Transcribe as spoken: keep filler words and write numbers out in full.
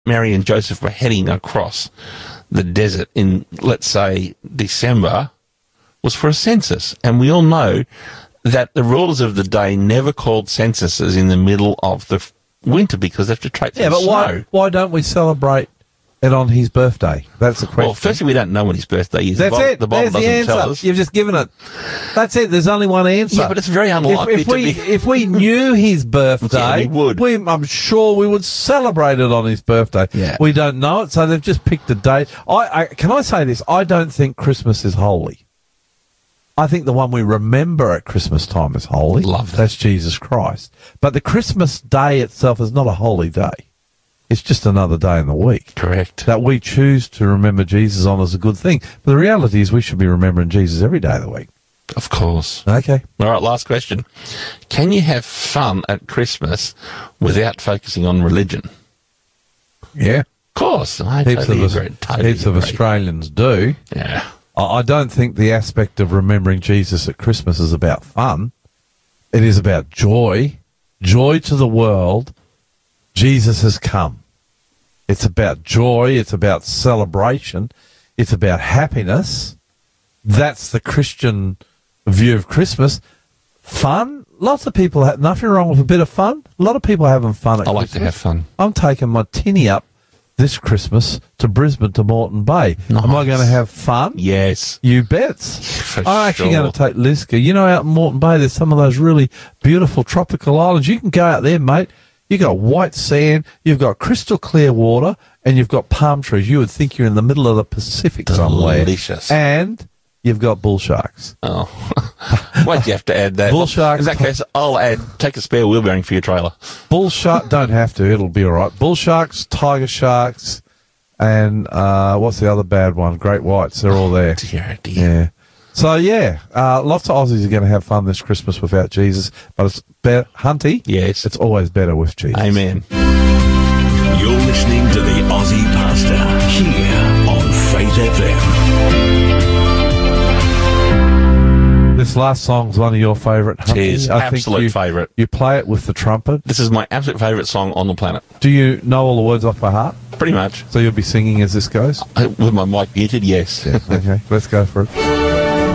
Mary and Joseph were heading across the desert in, let's say, December, was for a census. And we all know that the rulers of the day never called censuses in the middle of the f- winter because they have to traipse Yeah, in but snow. why, why don't we celebrate it on his birthday? That's the question. Well, firstly, we don't know when his birthday is. That's the Bible, it. The Bible There's the doesn't answer. tell us. You've just given it. That's it. There's only one answer. Yeah, but it's very unlikely if, if to we, be. If we knew his birthday, Yeah, we would. we, I'm sure we would celebrate it on his birthday. Yeah. We don't know it, so they've just picked a date. I, I Can I say this? I don't think Christmas is holy. I think the one we remember at Christmas time is holy. Love that. That's Jesus Christ. But the Christmas day itself is not a holy day. It's just another day in the week. Correct. That we choose to remember Jesus on is a good thing. But the reality is we should be remembering Jesus every day of the week. Of course. Okay. All right, last question. Can you have fun at Christmas without focusing on religion? Yeah. Of course. I Heaps, totally of, agree. Totally heaps of agree. Australians do. Yeah. I I don't think the aspect of remembering Jesus at Christmas is about fun. It is about joy. Joy to the world. Jesus has come. It's about joy. It's about celebration. It's about happiness. That's the Christian view of Christmas. Fun. Lots of people have nothing wrong with a bit of fun. A lot of people are having fun at I like Christmas. to have fun. I'm taking my tinny up this Christmas to Brisbane to Moreton Bay. Nice. Am I going to have fun? Yes. You bets. For I'm actually sure. going to take Liska. You know, out in Moreton Bay, there's some of those really beautiful tropical islands. You can go out there, mate. You've got white sand, you've got crystal clear water, and you've got palm trees. You would think you're in the middle of the Pacific somewhere. Delicious. And you've got bull sharks. Oh. Why'd you have to add that? Bull sharks. In that case, I'll add, take a spare wheel bearing for your trailer. Bull shark, don't have to, it'll be all right. Bull sharks, tiger sharks, and uh, what's the other bad one? Great whites, they're all there. Dear, dear. Yeah. So, yeah, uh, lots of Aussies are going to have fun this Christmas without Jesus, but it's better, Hunty, Yes. it's always better with Jesus. Amen. You're listening to the Aussie Pastor here on Faith F M. This last song's one of your favourite, Hunty. It is. I think Absolute you, favourite. You play it with the trumpet. This is my absolute favourite song on the planet. Do you know all the words off by heart? Pretty much. So you'll be singing as this goes? Uh, With my mic muted, yes. Yeah, okay, let's go for it.